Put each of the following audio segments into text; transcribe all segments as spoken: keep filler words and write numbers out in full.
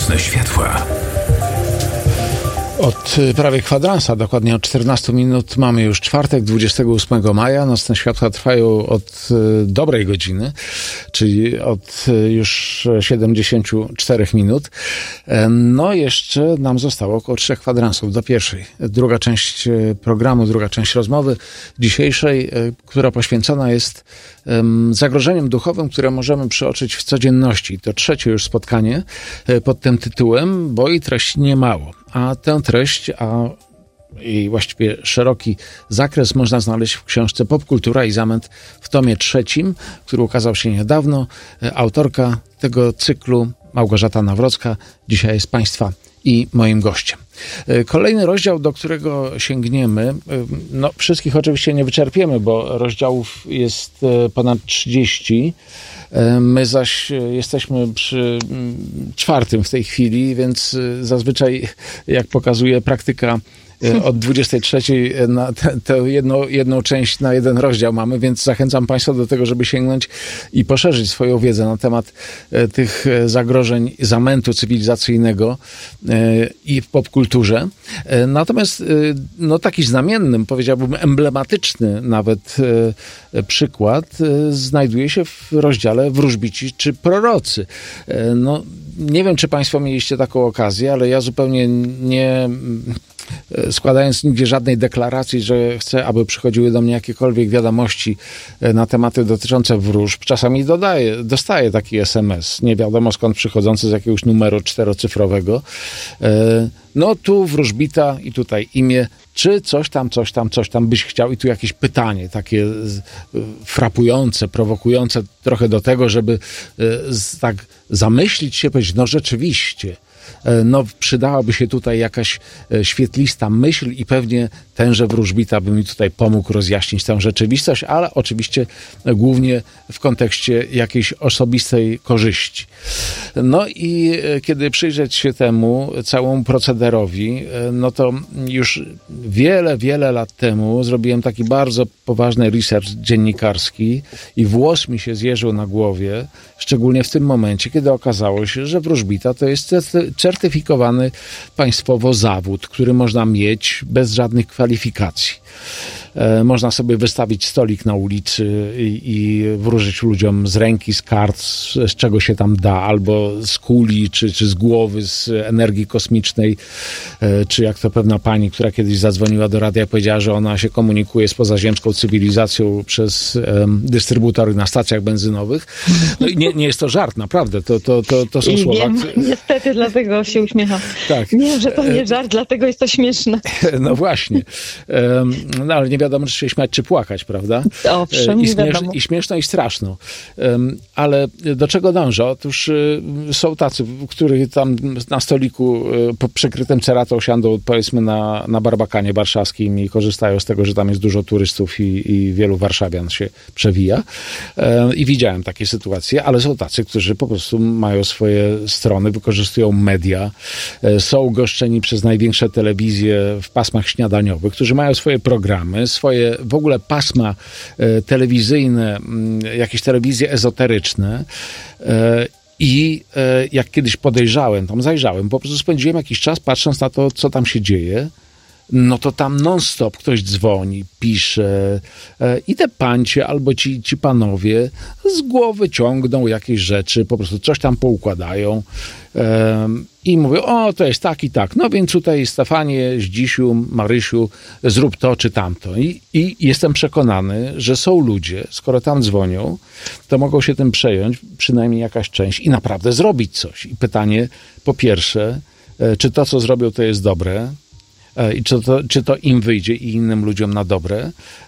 Nocne światła. Od prawie kwadransa, dokładnie od czternastu minut, mamy już czwartek, dwudziestego ósmego maja. Nocne światła trwają od y, dobrej godziny, czyli od y, już siedemdziesięciu czterech minut. E, no jeszcze nam zostało około trzech kwadransów do pierwszej. Druga część y, programu, druga część rozmowy dzisiejszej, y, która poświęcona jest y, zagrożeniom duchowym, które możemy przeoczyć w codzienności. To trzecie już spotkanie y, pod tym tytułem, bo i treści nie mało. A tę treść, a i właściwie szeroki zakres można znaleźć w książce Popkultura i zamęt w tomie trzecim, który ukazał się niedawno. Autorka tego cyklu, Małgorzata Nawrocka, dzisiaj jest Państwa i moim gościem. Kolejny rozdział, do którego sięgniemy, no wszystkich oczywiście nie wyczerpiemy, bo rozdziałów jest ponad trzydzieści. My zaś jesteśmy przy czwartym w tej chwili, więc zazwyczaj, jak pokazuje praktyka, od dwudziestej trzeciej na tę jedną, jedną część na jeden rozdział mamy, więc zachęcam Państwa do tego, żeby sięgnąć i poszerzyć swoją wiedzę na temat tych zagrożeń zamętu cywilizacyjnego i w popkulturze. Natomiast no, taki znamienny, powiedziałbym emblematyczny nawet przykład znajduje się w rozdziale Wróżbici czy prorocy. No, nie wiem, czy Państwo mieliście taką okazję, ale ja zupełnie nie... składając nigdzie żadnej deklaracji, że chcę, aby przychodziły do mnie jakiekolwiek wiadomości na tematy dotyczące wróżb. Czasami dodaję, dostaję taki es em es, nie wiadomo skąd przychodzący z jakiegoś numeru czterocyfrowego. No tu wróżbita i tutaj imię, czy coś tam, coś tam, coś tam byś chciał i tu jakieś pytanie takie frapujące, prowokujące trochę do tego, żeby tak zamyślić się, powiedzieć, no rzeczywiście, no przydałaby się tutaj jakaś świetlista myśl i pewnie tenże wróżbita by mi tutaj pomógł rozjaśnić tę rzeczywistość, ale oczywiście głównie w kontekście jakiejś osobistej korzyści. No i kiedy przyjrzeć się temu całemu procederowi, no to już wiele, wiele lat temu zrobiłem taki bardzo poważny research dziennikarski i włos mi się zjeżył na głowie, szczególnie w tym momencie, kiedy okazało się, że wróżbita to jest certyfikowany państwowo zawód, który można mieć bez żadnych kwalifikacji. E, można sobie wystawić stolik na ulicy i, i wróżyć ludziom z ręki, z kart, z, z czego się tam da, albo z kuli, czy, czy z głowy, z energii kosmicznej, e, czy jak to pewna pani, która kiedyś zadzwoniła do radia, powiedziała, że ona się komunikuje z pozaziemską cywilizacją przez e, dystrybutory na stacjach benzynowych. No i nie, nie jest to żart, naprawdę, to, to, to, to są I słowa. Wiem, niestety dlatego się uśmiecham. Tak. Nie, że to nie żart, dlatego jest to śmieszne. No właśnie. No ale nie wiadomo, czy się śmiać, czy płakać, prawda? Owszem, I, nie śmiesz, wiadomo. I śmieszno, i straszno. Ale do czego dążę? Otóż są tacy, których tam na stoliku przykrytym ceratą siądą, powiedzmy, na, na Barbakanie warszawskim i korzystają z tego, że tam jest dużo turystów i, i wielu warszawian się przewija. I widziałem takie sytuacje, ale są tacy, którzy po prostu mają swoje strony, wykorzystują media, są goszczeni przez największe telewizje w pasmach śniadaniowych, którzy mają swoje programy, swoje w ogóle pasma e, telewizyjne, m, jakieś telewizje ezoteryczne e, i e, jak kiedyś podejrzałem, tam zajrzałem, po prostu spędziłem jakiś czas patrząc na to, co tam się dzieje, no to tam non-stop ktoś dzwoni, pisze e, i te pancie albo ci, ci panowie z głowy ciągną jakieś rzeczy, po prostu coś tam poukładają e, i mówią, o to jest tak i tak, no więc tutaj Stefanie, Zdzisiu, Marysiu, zrób to czy tamto. I, i jestem przekonany, że są ludzie, skoro tam dzwonią, to mogą się tym przejąć, przynajmniej jakaś część i naprawdę zrobić coś. I pytanie po pierwsze, e, czy to co zrobią to jest dobre, i czy to, czy to im wyjdzie i innym ludziom na dobre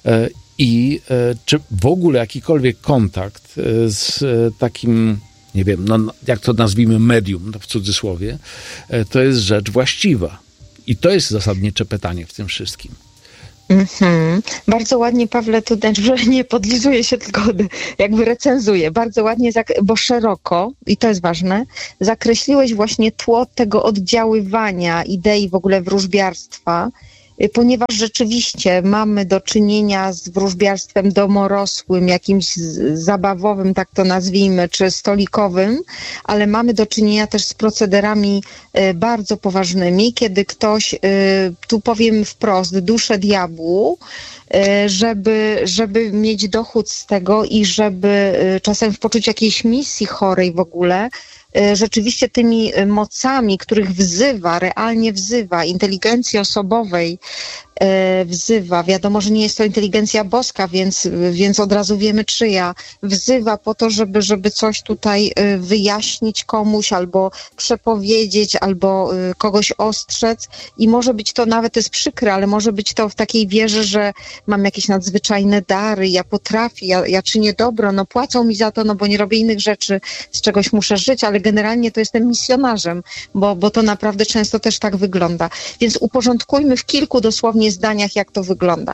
i czy w ogóle jakikolwiek kontakt z takim, nie wiem, no jak to nazwijmy medium, w cudzysłowie, to jest rzecz właściwa. I to jest zasadnicze pytanie w tym wszystkim. Mm-hmm. Bardzo ładnie, Pawle, tu że nie podlizuję się, tylko jakby recenzuję. Bardzo ładnie, bo szeroko, i to jest ważne, zakreśliłeś właśnie tło tego oddziaływania idei w ogóle wróżbiarstwa ponieważ rzeczywiście mamy do czynienia z wróżbiarstwem domorosłym, jakimś zabawowym, tak to nazwijmy, czy stolikowym, ale mamy do czynienia też z procederami bardzo poważnymi, kiedy ktoś, tu powiem wprost, duszę diabłu, żeby, żeby mieć dochód z tego i żeby czasem w poczuciu jakiejś misji chorej w ogóle, rzeczywiście tymi mocami, których wzywa, realnie wzywa, inteligencji osobowej wzywa, wiadomo, że nie jest to inteligencja boska, więc, więc od razu wiemy czyja, wzywa po to, żeby, żeby coś tutaj wyjaśnić komuś, albo przepowiedzieć, albo kogoś ostrzec i może być to, nawet to jest przykre, ale może być to w takiej wierze, że mam jakieś nadzwyczajne dary, ja potrafię, ja, ja czynię dobro, no płacą mi za to, no bo nie robię innych rzeczy, z czegoś muszę żyć, ale generalnie to jestem misjonarzem, bo, bo to naprawdę często też tak wygląda. Więc uporządkujmy w kilku dosłownie zdaniach, jak to wygląda.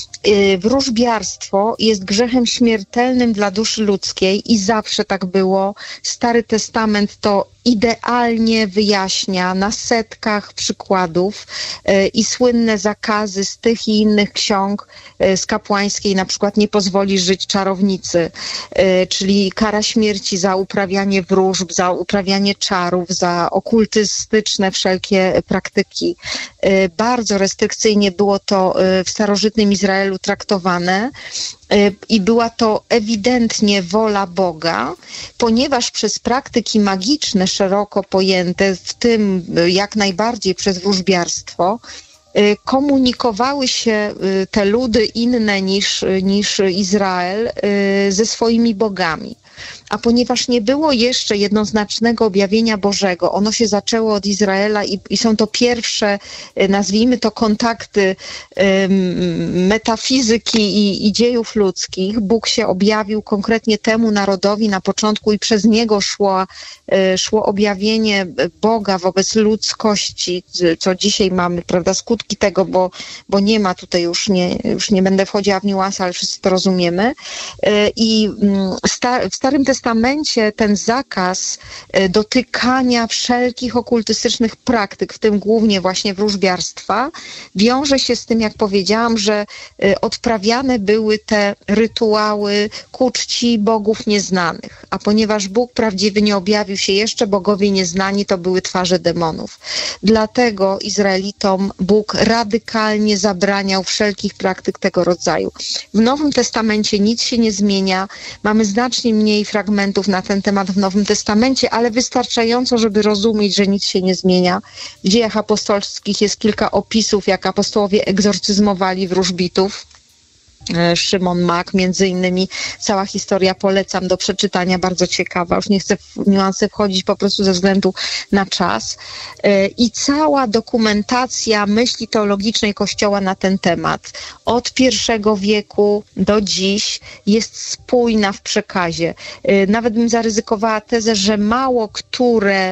Wróżbiarstwo jest grzechem śmiertelnym dla duszy ludzkiej i zawsze tak było. Stary Testament to idealnie wyjaśnia na setkach przykładów i słynne zakazy z tych i innych ksiąg z kapłańskiej, na przykład nie pozwoli żyć czarownicy, czyli kara śmierci za uprawianie wróżb, za uprawianie czarów, za okultystyczne wszelkie praktyki. Bardzo restrykcyjnie było to w starożytnym Izraelu traktowane. I była to ewidentnie wola Boga, ponieważ przez praktyki magiczne, szeroko pojęte, w tym jak najbardziej przez wróżbiarstwo, komunikowały się te ludy inne niż, niż Izrael ze swoimi bogami. A ponieważ nie było jeszcze jednoznacznego objawienia Bożego, ono się zaczęło od Izraela i, i są to pierwsze, nazwijmy to, kontakty um, metafizyki i, i dziejów ludzkich. Bóg się objawił konkretnie temu narodowi na początku i przez niego szło, szło objawienie Boga wobec ludzkości, co dzisiaj mamy, prawda, skutki tego, bo, bo nie ma tutaj już, nie, już nie będę wchodziła w niuanse, ale wszyscy to rozumiemy. I w Starym Testamencie ten zakaz dotykania wszelkich okultystycznych praktyk, w tym głównie właśnie wróżbiarstwa, wiąże się z tym, jak powiedziałam, że odprawiane były te rytuały ku czci bogów nieznanych. A ponieważ Bóg prawdziwy nie objawił się jeszcze, bogowie nieznani to były twarze demonów. Dlatego Izraelitom Bóg radykalnie zabraniał wszelkich praktyk tego rodzaju. W Nowym Testamencie nic się nie zmienia. Mamy znacznie mniej fragmentów na ten temat w Nowym Testamencie, ale wystarczająco, żeby rozumieć, że nic się nie zmienia. W Dziejach Apostolskich jest kilka opisów, jak apostołowie egzorcyzmowali wróżbitów. Szymon Mak, między innymi, cała historia polecam do przeczytania, bardzo ciekawa, już nie chcę w niuanse wchodzić po prostu ze względu na czas. I cała dokumentacja myśli teologicznej Kościoła na ten temat od pierwszego wieku do dziś jest spójna w przekazie. Nawet bym zaryzykowała tezę, że mało które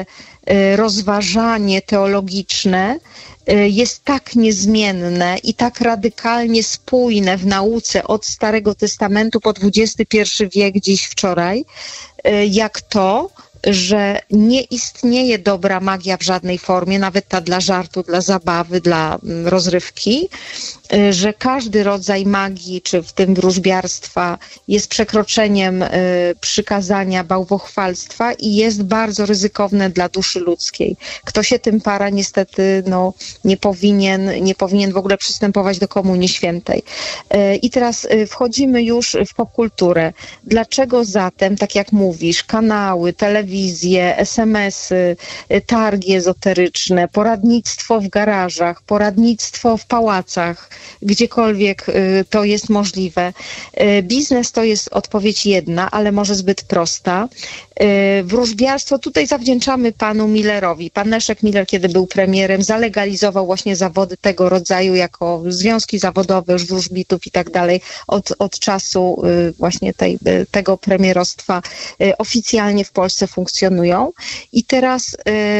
rozważanie teologiczne jest tak niezmienne i tak radykalnie spójne w nauce od Starego Testamentu po dwudziesty pierwszy wiek, dziś, wczoraj, jak to, że nie istnieje dobra magia w żadnej formie, nawet ta dla żartu, dla zabawy, dla rozrywki, że każdy rodzaj magii, czy w tym wróżbiarstwa, jest przekroczeniem przykazania bałwochwalstwa i jest bardzo ryzykowne dla duszy ludzkiej. Kto się tym para, niestety no, nie powinien, nie powinien w ogóle przystępować do Komunii Świętej. I teraz wchodzimy już w popkulturę. Dlaczego zatem, tak jak mówisz, kanały, telewizje, es em esy, targi ezoteryczne, poradnictwo w garażach, poradnictwo w pałacach, gdziekolwiek to jest możliwe. Biznes to jest odpowiedź jedna, ale może zbyt prosta. Wróżbiarstwo tutaj zawdzięczamy panu Millerowi. Pan Leszek Miller, kiedy był premierem, zalegalizował właśnie zawody tego rodzaju jako związki zawodowe, już wróżbitów i tak dalej. Od, od czasu właśnie tej, tego premierostwa oficjalnie w Polsce funkcjonują. I teraz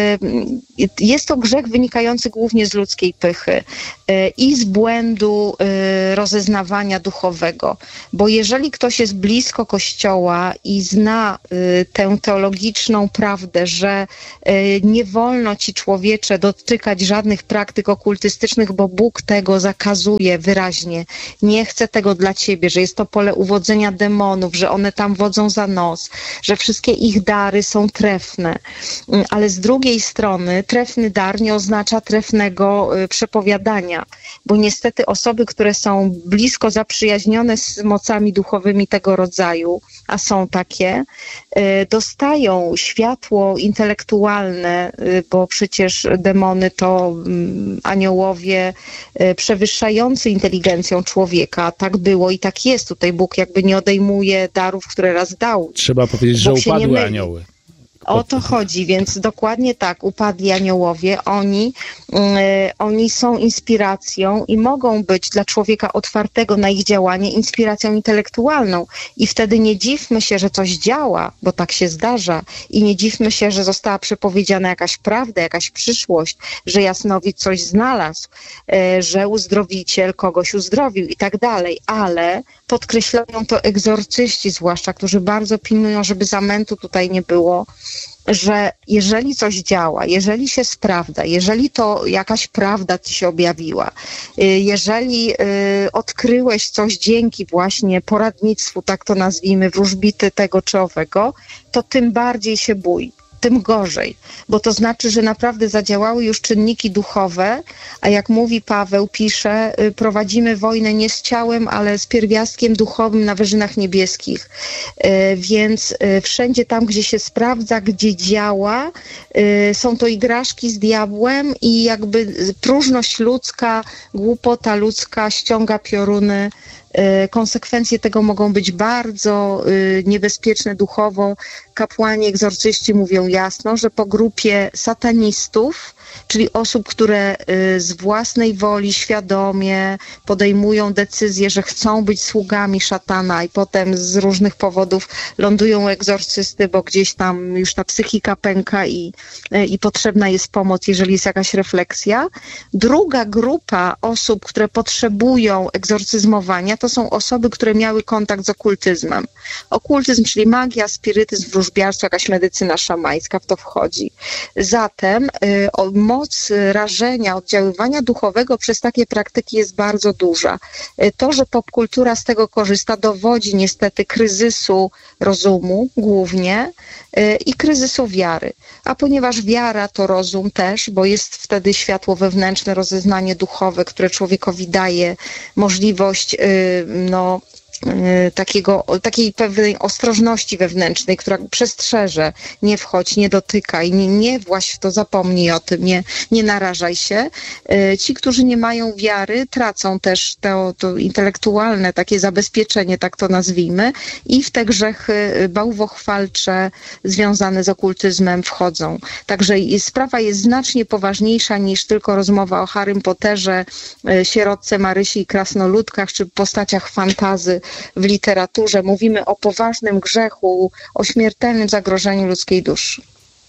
y, jest to grzech wynikający głównie z ludzkiej pychy y, i z błędu y, rozeznawania duchowego. Bo jeżeli ktoś jest blisko Kościoła i zna y, tę teologiczną prawdę, że y, nie wolno ci, człowiecze, dotykać żadnych praktyk okultystycznych, bo Bóg tego zakazuje wyraźnie. Nie chce tego dla ciebie, że jest to pole uwodzenia demonów, że one tam wodzą za nos, że wszystkie ich dary są trefne. Ale z drugiej strony trefny dar nie oznacza trefnego y, przepowiadania, bo niestety osoby, które są blisko zaprzyjaźnione z mocami duchowymi tego rodzaju, a są takie, y, dostają światło intelektualne, y, bo przecież demony to y, aniołowie y, przewyższający inteligencją człowieka. Tak było i tak jest. Tutaj Bóg jakby nie odejmuje darów, które raz dał. Trzeba powiedzieć, że upadły anioły. O to chodzi, więc dokładnie tak, upadli aniołowie, oni, yy, oni są inspiracją i mogą być dla człowieka otwartego na ich działanie inspiracją intelektualną i wtedy nie dziwmy się, że coś działa, bo tak się zdarza i nie dziwmy się, że została przepowiedziana jakaś prawda, jakaś przyszłość, że jasnowidz coś znalazł, yy, że uzdrowiciel kogoś uzdrowił i tak dalej, ale podkreślają to egzorcyści zwłaszcza, którzy bardzo pilnują, żeby zamętu tutaj nie było, że jeżeli coś działa, jeżeli się sprawdza, jeżeli to jakaś prawda ci się objawiła, jeżeli y, odkryłeś coś dzięki właśnie poradnictwu, tak to nazwijmy, wróżbity tego czy owego, to tym bardziej się bój. Tym gorzej, bo to znaczy, że naprawdę zadziałały już czynniki duchowe, a jak mówi Paweł, pisze, prowadzimy wojnę nie z ciałem, ale z pierwiastkiem duchowym na wyżynach niebieskich. Więc wszędzie tam, gdzie się sprawdza, gdzie działa, są to igraszki z diabłem i jakby próżność ludzka, głupota ludzka ściąga pioruny. Konsekwencje tego mogą być bardzo niebezpieczne duchowo. Kapłani, egzorcyści mówią jasno, że po grupie satanistów, czyli osób, które z własnej woli świadomie podejmują decyzję, że chcą być sługami szatana i potem z różnych powodów lądują u egzorcysty, bo gdzieś tam już ta psychika pęka i, i potrzebna jest pomoc, jeżeli jest jakaś refleksja. Druga grupa osób, które potrzebują egzorcyzmowania, to są osoby, które miały kontakt z okultyzmem. Okultyzm, czyli magia, spirytyzm, wróżbiarstwo, jakaś medycyna szamańska w to wchodzi. Zatem y, o, moc rażenia, oddziaływania duchowego przez takie praktyki jest bardzo duża. Y, to, że popkultura z tego korzysta, dowodzi niestety kryzysu rozumu głównie y, i kryzysu wiary. A ponieważ wiara to rozum też, bo jest wtedy światło wewnętrzne, rozeznanie duchowe, które człowiekowi daje możliwość y, no, takiego, takiej pewnej ostrożności wewnętrznej, która przestrzeże, nie wchodź, nie dotykaj, nie, nie właź w to, zapomnij o tym, nie, nie narażaj się. Ci, którzy nie mają wiary, tracą też to, to intelektualne takie zabezpieczenie, tak to nazwijmy, i w te grzechy bałwochwalcze związane z okultyzmem wchodzą. Także sprawa jest znacznie poważniejsza niż tylko rozmowa o Harrym Potterze, sierotce Marysi i krasnoludkach, czy postaciach fantazy w literaturze. Mówimy o poważnym grzechu, o śmiertelnym zagrożeniu ludzkiej duszy.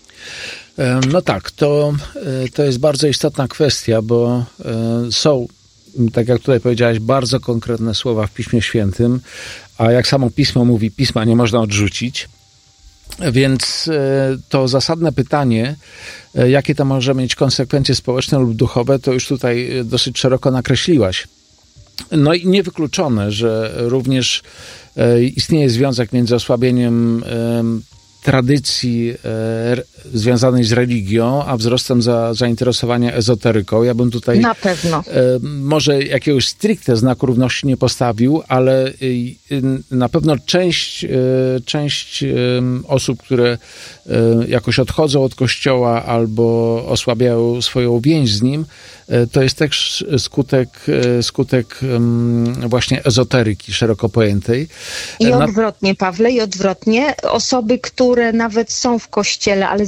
No tak, to, to jest bardzo istotna kwestia, bo są, tak jak tutaj powiedziałaś, bardzo konkretne słowa w Piśmie Świętym, a jak samo Pismo mówi, Pisma nie można odrzucić. Więc to zasadne pytanie, jakie to może mieć konsekwencje społeczne lub duchowe, to już tutaj dosyć szeroko nakreśliłaś. No i niewykluczone, że również e, istnieje związek między osłabieniem e, tradycji e, związanej z religią, a wzrostem za, zainteresowania ezoteryką. Ja bym tutaj na pewno e, może jakiegoś stricte znaku równości nie postawił, ale e, na pewno część, e, część e, osób, które e, jakoś odchodzą od Kościoła albo osłabiają swoją więź z nim, e, to jest też skutek, e, skutek e, właśnie ezoteryki szeroko pojętej. I odwrotnie, Pawle, i odwrotnie. Osoby, które nawet są w Kościele, ale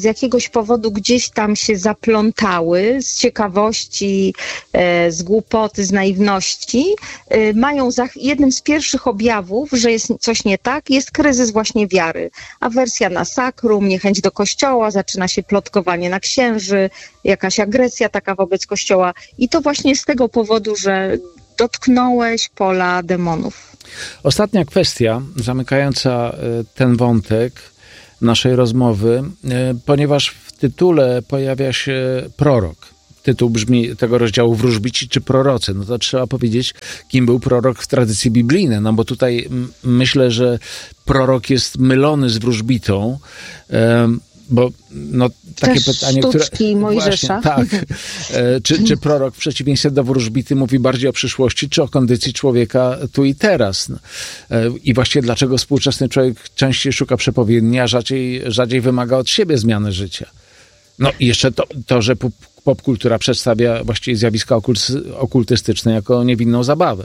z jakiegoś powodu gdzieś tam się zaplątały, z ciekawości, z głupoty, z naiwności, mają za, jednym z pierwszych objawów, że jest coś nie tak, jest kryzys właśnie wiary. Awersja na sakrum, niechęć do kościoła, zaczyna się plotkowanie na księży, jakaś agresja taka wobec kościoła. I to właśnie z tego powodu, że dotknąłeś pola demonów. Ostatnia kwestia zamykająca ten wątek naszej rozmowy, ponieważ w tytule pojawia się prorok. Tytuł brzmi tego rozdziału Wróżbici czy prorocy. No to trzeba powiedzieć, kim był prorok w tradycji biblijnej. No bo tutaj m- myślę, że prorok jest mylony z wróżbitą. Um, Bo no, takie Też pytanie, sztuczki które. Mojżesza. Właśnie, tak. E, czy, czy prorok w przeciwieństwie do wróżbity mówi bardziej o przyszłości, czy o kondycji człowieka tu i teraz? No. E, I właściwie dlaczego współczesny człowiek częściej szuka przepowiedni, a rzadziej, rzadziej wymaga od siebie zmiany życia? No i jeszcze to, to że pop, popkultura przedstawia właściwie zjawiska okulty, okultystyczne jako niewinną zabawę.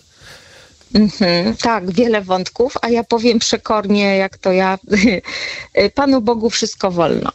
Mhm, tak, wiele wątków, a ja powiem przekornie, jak to ja, Panu Bogu wszystko wolno.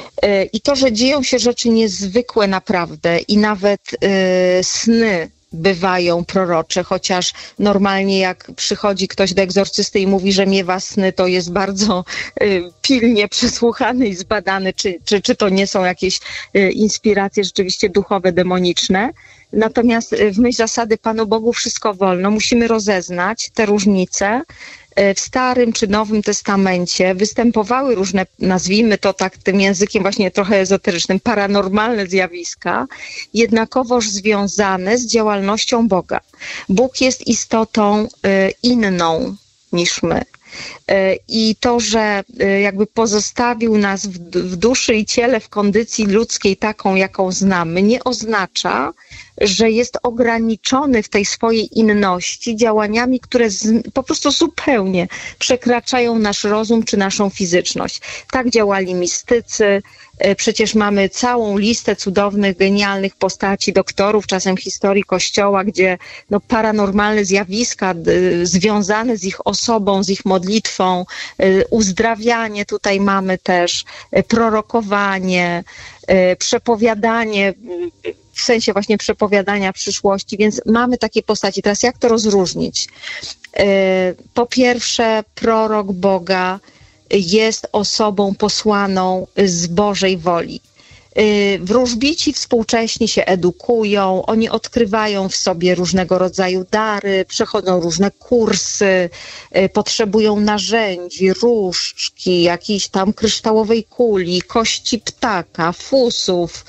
I to, że dzieją się rzeczy niezwykłe naprawdę i nawet y, sny bywają prorocze, chociaż normalnie jak przychodzi ktoś do egzorcysty i mówi, że miewa sny, to jest bardzo y, pilnie przesłuchany i zbadany, czy, czy, czy to nie są jakieś y, inspiracje rzeczywiście duchowe, demoniczne. Natomiast w myśl zasady Panu Bogu wszystko wolno. Musimy rozeznać te różnice. W Starym czy Nowym Testamencie występowały różne, nazwijmy to tak tym językiem właśnie trochę ezoterycznym, paranormalne zjawiska, jednakowoż związane z działalnością Boga. Bóg jest istotą inną niż my. I to, że jakby pozostawił nas w duszy i ciele w kondycji ludzkiej taką, jaką znamy, nie oznacza, że jest ograniczony w tej swojej inności działaniami, które z, po prostu zupełnie przekraczają nasz rozum czy naszą fizyczność. Tak działali mistycy. Przecież mamy całą listę cudownych, genialnych postaci, doktorów, czasem historii Kościoła, gdzie no, paranormalne zjawiska y, związane z ich osobą, z ich modlitwą, y, uzdrawianie tutaj mamy też, y, prorokowanie, y, przepowiadanie, y, w sensie właśnie przepowiadania przyszłości, więc mamy takie postaci. Teraz jak to rozróżnić? Y, po pierwsze, prorok Boga jest osobą posłaną z Bożej woli. Wróżbici współcześni się edukują, oni odkrywają w sobie różnego rodzaju dary, przechodzą różne kursy, potrzebują narzędzi, różdżki, jakiejś tam kryształowej kuli, kości ptaka, fusów,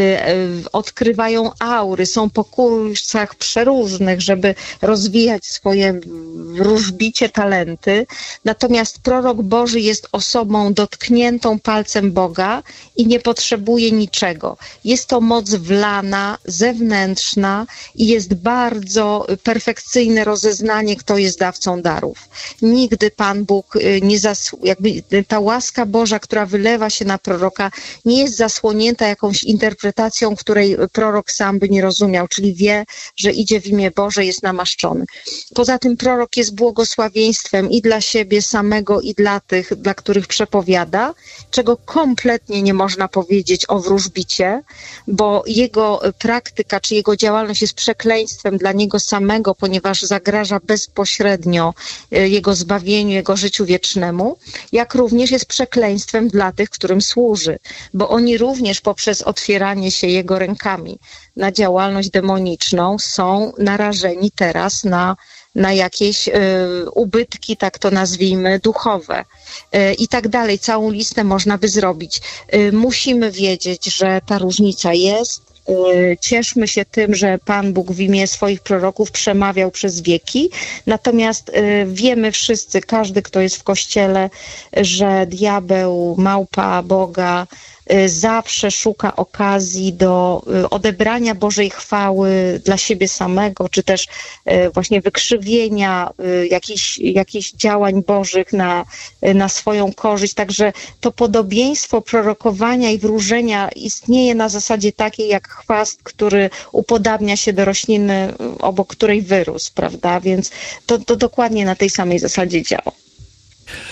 odkrywają aury, są po kursach przeróżnych, żeby rozwijać swoje wróżbicie talenty. Natomiast prorok Boży jest osobą dotkniętą palcem Boga i nie potrzebuje niczego. Jest to moc wlana, zewnętrzna i jest bardzo perfekcyjne rozeznanie, kto jest dawcą darów. Nigdy Pan Bóg nie zasł- jakby ta łaska Boża, która wylewa się na proroka, nie jest zasłonięta jakąś interpretacją, której prorok sam by nie rozumiał, czyli wie, że idzie w imię Boże, jest namaszczony. Poza tym prorok jest błogosławieństwem i dla siebie samego, i dla tych, dla których przepowiada, czego kompletnie nie można powiedzieć o wróżbicie, bo jego praktyka czy jego działalność jest przekleństwem dla niego samego, ponieważ zagraża bezpośrednio jego zbawieniu, jego życiu wiecznemu, jak również jest przekleństwem dla tych, którym służy, bo oni również poprzez otwieranie się jego rękami na działalność demoniczną są narażeni teraz na na jakieś y, ubytki, tak to nazwijmy, duchowe y, i tak dalej. Całą listę można by zrobić. Y, musimy wiedzieć, że ta różnica jest. Y, cieszmy się tym, że Pan Bóg w imię swoich proroków przemawiał przez wieki. Natomiast y, wiemy wszyscy, każdy, kto jest w Kościele, że diabeł, małpa Boga zawsze szuka okazji do odebrania Bożej chwały dla siebie samego, czy też właśnie wykrzywienia jakichś, jakichś działań Bożych na, na swoją korzyść. Także to podobieństwo prorokowania i wróżenia istnieje na zasadzie takiej jak chwast, który upodabnia się do rośliny, obok której wyrósł, prawda? Więc to, to dokładnie na tej samej zasadzie działa.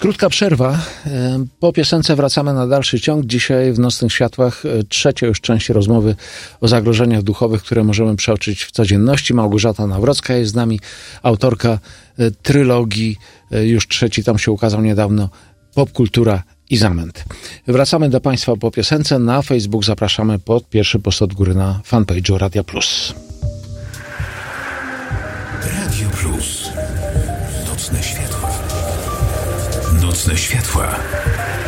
Krótka przerwa. Po piosence wracamy na dalszy ciąg. Dzisiaj w Nocnych Światłach trzecia już część rozmowy o zagrożeniach duchowych, które możemy przeoczyć w codzienności. Małgorzata Nawrocka jest z nami, autorka trylogii, już trzeci tom się ukazał niedawno, Popkultura i zamęt. Wracamy do Państwa po piosence. Na Facebook zapraszamy pod pierwszy post od góry na fanpage'u Radia Plus. Radio Plus. Nocne światła. Nocne światła.